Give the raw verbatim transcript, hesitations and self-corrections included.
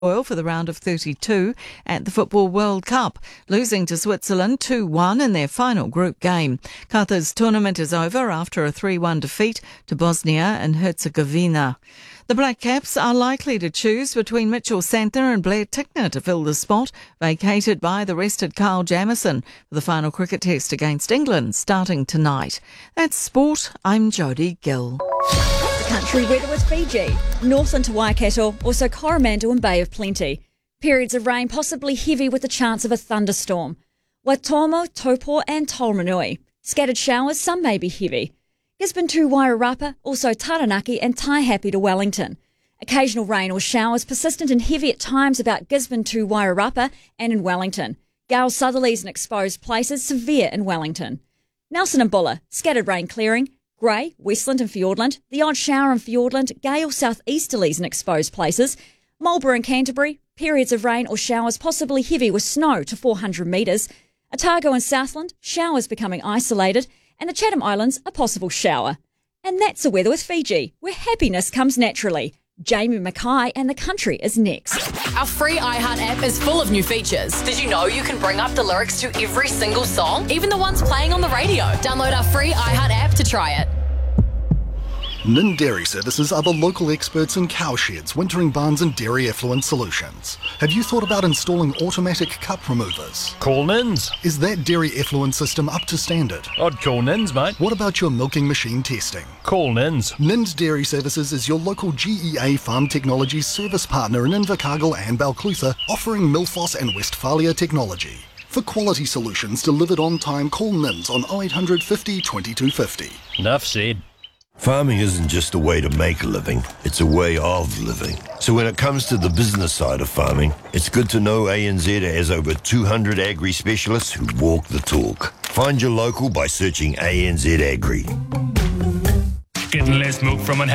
Oil for the round of thirty-two at the Football World Cup, losing to Switzerland two one in their final group game. Qatar's tournament is over after a three one defeat to Bosnia and Herzegovina. The Black Caps are likely to choose between Mitchell Santner and Blair Tickner to fill the spot vacated by the rested Kyle Jamieson for the final cricket test against England starting tonight. That's sport. I'm Jodie Gill. Country weather with Fiji. Northland to Waikato, also Coromandel and Bay of Plenty. Periods of rain possibly heavy with the chance of a thunderstorm. Waitomo, Taupo and Tauranui. Scattered showers, some may be heavy. Gisborne to Wairarapa, also Taranaki and Taihape to Wellington. Occasional rain or showers persistent and heavy at times about Gisborne to Wairarapa and in Wellington. Gales southerlies in exposed places, severe in Wellington. Nelson and Buller, scattered rain clearing. Grey, Westland and Fiordland, the odd shower in Fiordland, gale southeasterlies in exposed places. Marlborough and Canterbury, periods of rain or showers possibly heavy with snow to four hundred metres. Otago and Southland, showers becoming isolated. And the Chatham Islands, a possible shower. And that's the weather with Fiji, where happiness comes naturally. Jamie Mackay and the country is next. Our free iHeart app is full of new features. Did you know you can bring up the lyrics to every single song, even the ones playing on the radio? Download our free iHeart app to try it. Nind Dairy Services are the local experts in cow sheds, wintering barns and dairy effluent solutions. Have you thought about installing automatic cup removers? Call Ninds. Is that dairy effluent system up to standard? I'd call Ninds, mate. What about your milking machine testing? Call Ninds. Nind Dairy Services is your local G E A Farm Technologies service partner in Invercargill and Balclutha, offering Milfoss and Westphalia technology. For quality solutions delivered on time, call Ninds on oh eight hundred fifty twenty-two fifty. Enough said. Farming isn't just a way to make a living, it's a way of living. So when it comes to the business side of farming, it's good to know A N Z has over two hundred agri specialists who walk the talk. Find your local by searching A N Z Agri. Getting less milk from an